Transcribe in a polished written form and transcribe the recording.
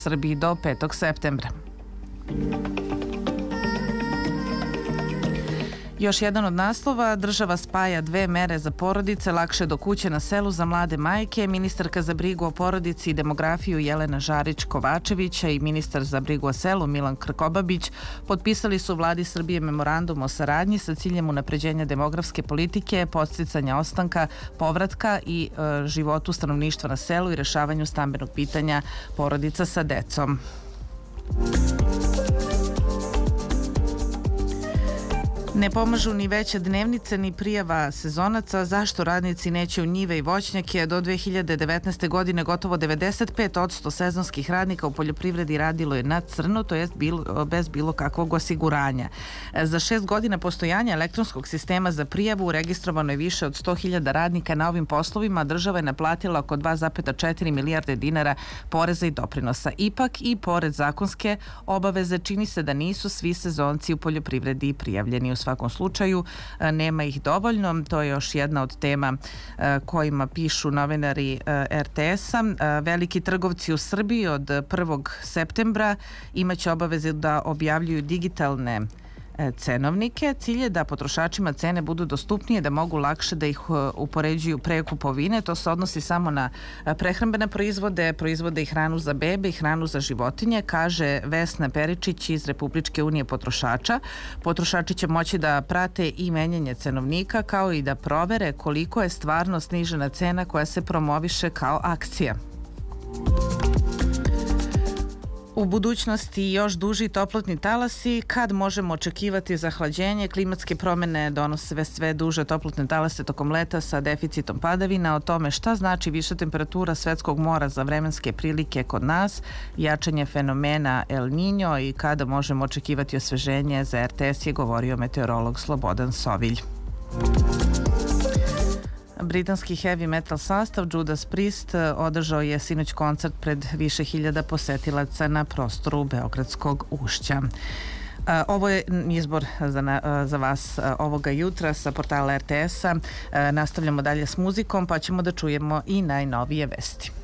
Srbiji do 5. septembra. Još jedan od naslova, država spaja dve mere za porodice, lakše do kuće na selu za mlade majke. Ministarka za brigu o porodici i demografiju Jelena Žarić-Kovačević i ministar za brigu o selu Milan Krkobabić potpisali su u Vladi Srbije memorandum o saradnji sa ciljem unapređenja demografske politike, podsticanja ostanka, povratka i životu stanovništva na selu i rešavanju stambenog pitanja porodica sa decom. Ne pomažu ni veće dnevnice ni prijava sezonaca. Zašto radnici neće u njive i voćnjake? Do 2019. godine gotovo 95% sezonskih radnika u poljoprivredi radilo je na crno, to jest bez bilo kakvog osiguranja. Za 6 godina postojanja elektronskog sistema za prijavu registrovano je više od 100.000 radnika na ovim poslovima. Država je naplatila oko 2,4 milijarde dinara poreza i doprinosa. Ipak i pored zakonske obaveze čini se da nisu svi sezonci u poljoprivredi prijavljeni. U svakom slučaju nema ih dovoljno. To je još jedna od tema kojima pišu novinari RTS-a. Veliki trgovci u Srbiji od 1. septembra imaće obaveze da objavljuju digitalne cenovnike. Cilj je da potrošačima cene budu dostupnije, da mogu lakše da ih upoređuju pre kupovine. To se odnosi samo na prehrambene proizvode i hranu za bebe i hranu za životinje, kaže Vesna Peričić iz Republičke unije potrošača. Potrošači će moći da prate i menjanje cenovnika, kao i da provere koliko je stvarno snižena cena koja se promoviše kao akcija. U budućnosti još duži toplotni talasi. Kad možemo očekivati zahlađenje? Klimatske promene donose sve duže toplotne talase tokom leta sa deficitom padavina. O tome šta znači viša temperatura svetskog mora za vremenske prilike kod nas, jačanje fenomena El Niño i kada možemo očekivati osveženje, za RTS je govorio meteorolog Slobodan Sovilj. Britanski heavy metal sastav Judas Priest održao je sinoć koncert pred više hiljada posetilaca na prostoru Beogradskog ušća. Ovo je izbor za vas ovoga jutra sa portala RTS-a. Nastavljamo dalje s muzikom, pa ćemo da čujemo i najnovije vesti.